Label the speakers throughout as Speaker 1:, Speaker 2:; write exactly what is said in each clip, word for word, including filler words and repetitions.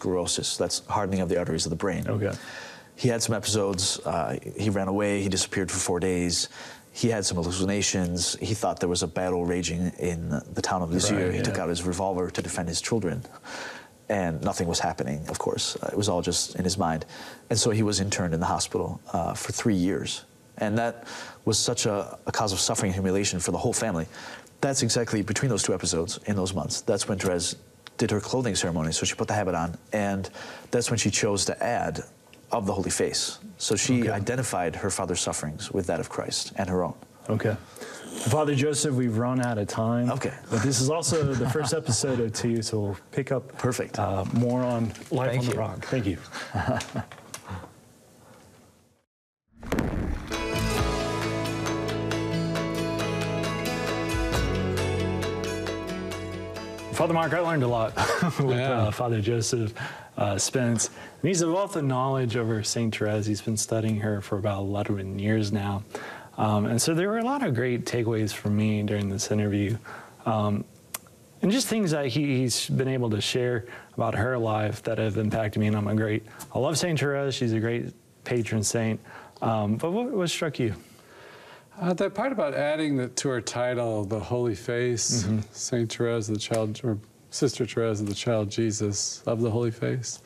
Speaker 1: sclerosis. That's hardening of the arteries of the brain.
Speaker 2: Okay.
Speaker 1: He had some episodes. Uh, he ran away. He disappeared for four days. He had some hallucinations. He thought there was a battle raging in the town of Lisieux.
Speaker 2: Right,
Speaker 1: he
Speaker 2: yeah.
Speaker 1: took out his revolver to defend his children. And nothing was happening, of course. Uh, it was all just in his mind. And so he was interned in the hospital uh, for three years. And that was such a, a cause of suffering and humiliation for the whole family. That's exactly between those two episodes, in those months, that's when Therese did her clothing ceremony. So she put the habit on, and that's when she chose to add of the Holy Face. So she
Speaker 2: okay.
Speaker 1: identified her father's sufferings with that of Christ and her own.
Speaker 2: Okay. Father Joseph, we've run out of time.
Speaker 1: Okay.
Speaker 2: But this is also the first episode of two, so we'll pick up
Speaker 1: Perfect.
Speaker 2: Uh, more on Life
Speaker 1: Thank
Speaker 2: on the
Speaker 1: you.
Speaker 2: Rock. Thank you. Father Mark, I learned a lot with
Speaker 3: Yeah.
Speaker 2: uh, Father Joseph uh, Spence. And he's a wealth of knowledge over Saint Therese. He's been studying her for about eleven years now. Um, and so there were a lot of great takeaways for me during this interview. Um, and just things that he, he's been able to share about her life that have impacted me. And I'm a great, I love Saint Therese. She's a great patron saint. Um, but what, what struck you?
Speaker 3: Uh, that part about adding the, to her title, the Holy Face,
Speaker 2: Mm-hmm.
Speaker 3: Saint Therese of the Child, or Sister Therese of the Child Jesus of the Holy Face,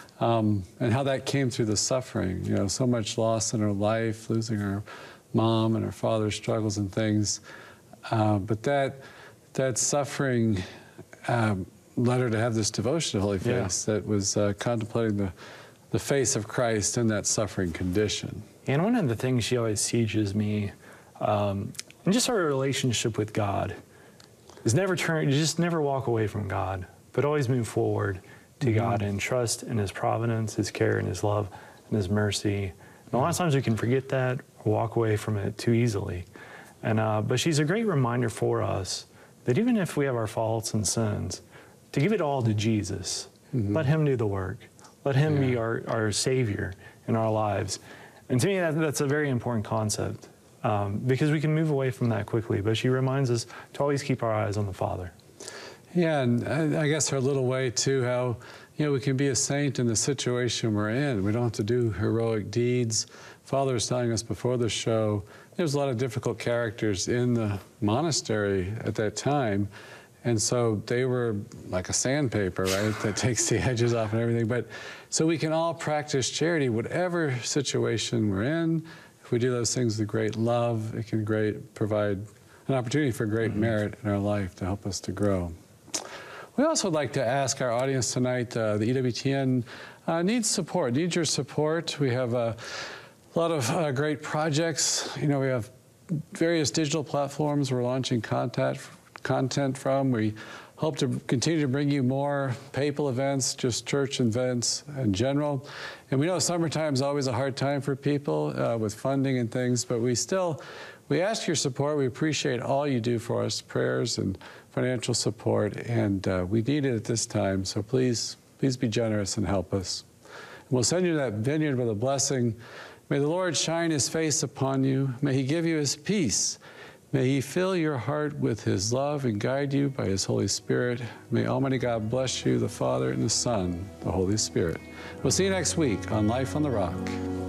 Speaker 3: um, and how that came through the suffering. You know, so much loss in her life, losing her mom and her father's struggles and things. Uh, but that that suffering um, led her to have this devotion to the Holy Face
Speaker 2: Yeah.
Speaker 3: that was uh, contemplating the the face of Christ in that suffering condition.
Speaker 2: And one of the things she always teaches me, um, and just our relationship with God, is never turn, just never walk away from God, but always move forward to
Speaker 3: Mm-hmm.
Speaker 2: God and trust in His providence, His care, and His love, and His mercy. And a lot of times we can forget that or walk away from it too easily. And uh, but she's a great reminder for us that even if we have our faults and sins, to give it all to Jesus.
Speaker 3: Mm-hmm.
Speaker 2: Let Him do the work. Let Him be
Speaker 3: Yeah.
Speaker 2: our, our Savior in our lives. And to me, that, that's a very important concept um, because we can move away from that quickly. But she reminds us to always keep our eyes on the Father.
Speaker 3: Yeah, and I, I guess her little way too, how, you know, we can be a saint in the situation we're in. We don't have to do heroic deeds. Father was telling us before the show, there's a lot of difficult characters in the monastery at that time. And so they were like a sandpaper, right, that takes the edges off and everything. But so we can all practice charity, whatever situation we're in. If we do those things with great love, it can great provide an opportunity for great mm-hmm. merit in our life to help us to grow. We also would like to ask our audience tonight, uh, the E W T N uh, needs support, needs your support. We have uh, a lot of uh, great projects. You know, we have various digital platforms we're launching content, content from. We hope to continue to bring you more papal events, just church events in general. And we know summertime is always a hard time for people uh, with funding and things, but we still, we ask your support. We appreciate all you do for us, prayers and financial support, and uh, we need it at this time, so please, please be generous and help us. And we'll send you that vineyard with a blessing. May the Lord shine His face upon you. May He give you His peace. May He fill your heart with His love and guide you by His Holy Spirit. May Almighty God bless you, the Father and the Son, the Holy Spirit. We'll see you next week on Life on the Rock.